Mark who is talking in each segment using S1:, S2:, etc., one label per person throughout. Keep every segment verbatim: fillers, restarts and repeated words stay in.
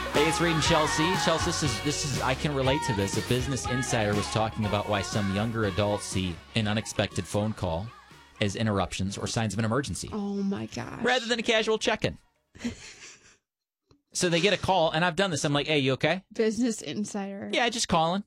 S1: Hey, it's Reed and Chelsea. Chelsea, this is, this is, I can relate to this. A Business Insider was talking about why some younger adults see an unexpected phone call as interruptions or signs of an emergency.
S2: Oh, my gosh.
S1: Rather than a casual check-in. So they get a call, and I've done this. I'm like, hey, you okay?
S2: Business Insider.
S1: Yeah, just calling.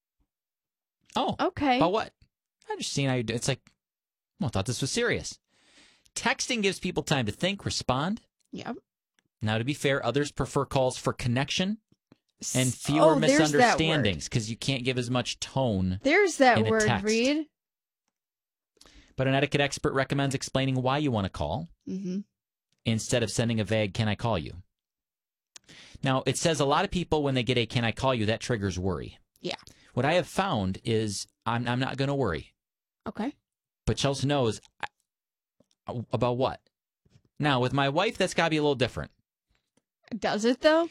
S1: Oh.
S2: Okay.
S1: About what? I just seen how you do. It's like, well, I thought this was serious. Texting gives people time to think, respond.
S2: Yep.
S1: Now, to be fair, others prefer calls for connection and fewer
S2: oh,
S1: misunderstandings because you can't give as much tone.
S2: There's that
S1: in a
S2: word,
S1: text.
S2: Reed.
S1: But an etiquette expert recommends explaining why you want to call
S2: mm-hmm.
S1: instead of sending a vague, can I call you? Now, it says a lot of people, when they get a can I call you, that triggers worry.
S2: Yeah.
S1: What I have found is I'm, I'm not going to worry.
S2: Okay.
S1: But Chelsea knows about what? Now, with my wife, that's got to be a little different.
S2: Does it, though?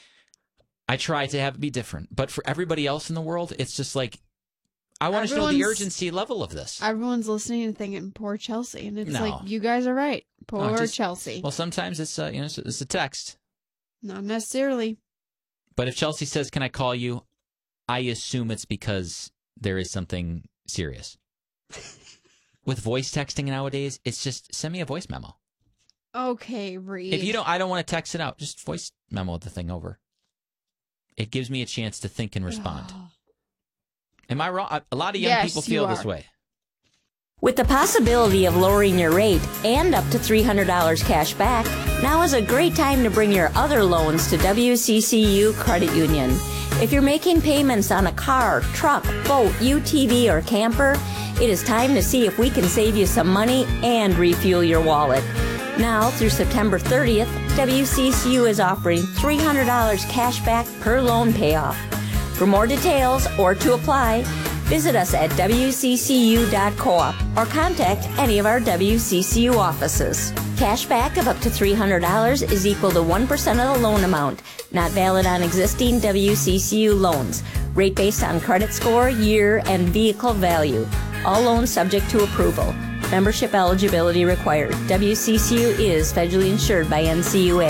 S1: I try to have it be different. But for everybody else in the world, it's just like, I want to know the urgency level of this.
S2: Everyone's listening and thinking, poor Chelsea. And it's
S1: No.
S2: like, you guys are right. Poor
S1: No, just,
S2: Chelsea.
S1: Well, sometimes it's, uh, you know, it's, it's a text.
S2: Not necessarily.
S1: But if Chelsea says, can I call you? I assume it's because there is something serious. With voice texting nowadays, it's just send me a voice memo.
S2: Okay, Reed.
S1: If you don't, I don't want to text it out. Just voice memo the thing over. It gives me a chance to think and respond. Am I wrong? A lot of young
S2: yes,
S1: people feel
S2: you
S1: this
S2: are.
S1: way.
S3: With the possibility of lowering your rate and up to three hundred dollars cash back, now is a great time to bring your other loans to W C C U Credit Union. If you're making payments on a car, truck, boat, U T V, or camper, it is time to see if we can save you some money and refuel your wallet. Now, through September thirtieth, W C C U is offering three hundred dollars cash back per loan payoff. For more details or to apply, visit us at W C C U dot coop or contact any of our W C C U offices. Cash back of up to three hundred dollars is equal to one percent of the loan amount, not valid on existing W C C U loans. Rate based on credit score, year, and vehicle value. All loans subject to approval. Membership eligibility required. W C C U is federally insured by N C U A.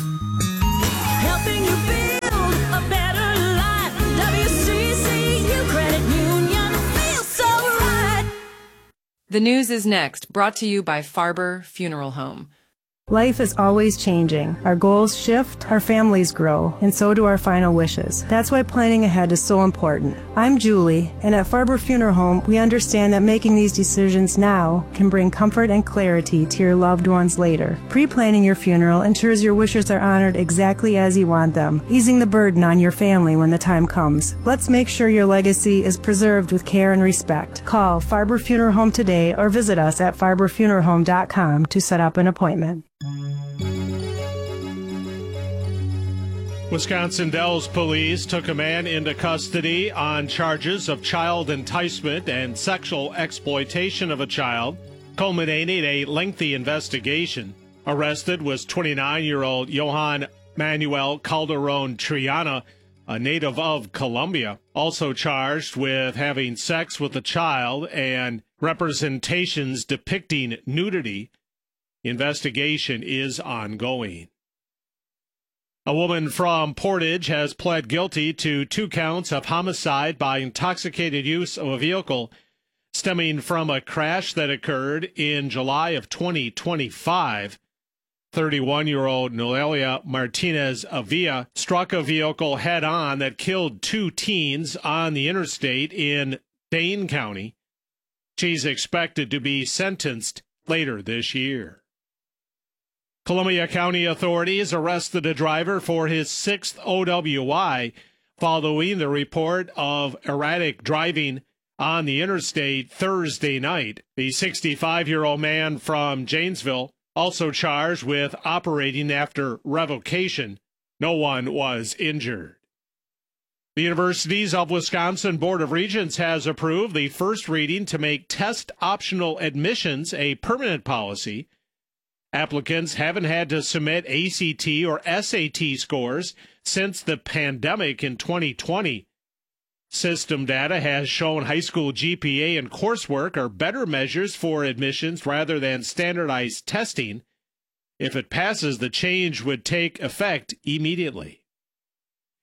S4: Helping you build a better life. W C C U Credit Union feels so right.
S5: The news is next, brought to you by Farber Funeral Home.
S6: Life is always changing. Our goals shift, our families grow, and so do our final wishes. That's why planning ahead is so important. I'm Julie, and at Farber Funeral Home, we understand that making these decisions now can bring comfort and clarity to your loved ones later. Pre-planning your funeral ensures your wishes are honored exactly as you want them, easing the burden on your family when the time comes. Let's make sure your legacy is preserved with care and respect. Call Farber Funeral Home today or visit us at farber funeral home dot com to set up an appointment.
S7: Wisconsin Dells police took a man into custody on charges of child enticement and sexual exploitation of a child, culminating a lengthy investigation. Arrested was twenty-nine-year-old Johan Manuel Calderon Triana, a native of Colombia, also charged with having sex with a child and representations depicting nudity. Investigation is ongoing. A woman from Portage has pled guilty to two counts of homicide by intoxicated use of a vehicle stemming from a crash that occurred in July of twenty twenty-five. thirty-one-year-old Noelia Martinez Avila struck a vehicle head-on that killed two teens on the interstate in Dane County. She's expected to be sentenced later this year. Columbia County authorities arrested a driver for his sixth O W I following the report of erratic driving on the interstate Thursday night. The sixty-five-year-old man from Janesville also charged with operating after revocation. No one was injured. The Universities of Wisconsin Board of Regents has approved the first reading to make test-optional admissions a permanent policy. Applicants haven't had to submit A C T or S A T scores since the pandemic in twenty twenty. System data has shown high school G P A and coursework are better measures for admissions rather than standardized testing. If it passes, the change would take effect immediately.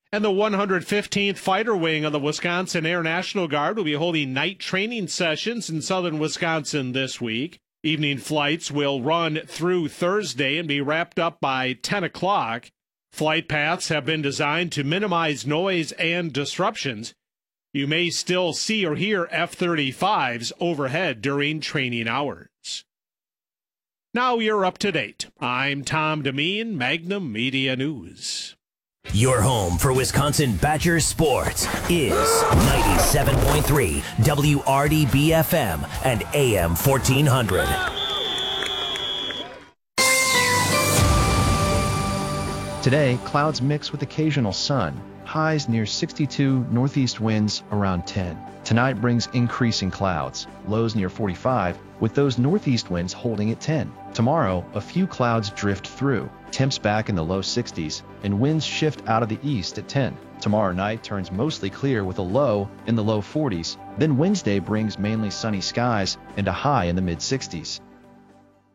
S7: And the one hundred fifteenth Fighter Wing of the Wisconsin Air National Guard will be holding night training sessions in southern Wisconsin this week. Evening flights will run through Thursday and be wrapped up by ten o'clock. Flight paths have been designed to minimize noise and disruptions. You may still see or hear F thirty-fives overhead during training hours. Now you're up to date. I'm Tom Demeen, Magnum Media News.
S8: Your home for Wisconsin Badger sports is ninety-seven point three W R D B F M and A M fourteen hundred.
S9: Today, clouds mix with occasional sun. Highs near sixty-two, northeast winds around ten. Tonight brings increasing clouds. Lows near forty-five, with those northeast winds holding at ten. Tomorrow, a few clouds drift through. Temps back in the low sixties, and winds shift out of the east at ten. Tomorrow night turns mostly clear with a low in the low forties. Then Wednesday brings mainly sunny skies and a high in the mid sixties.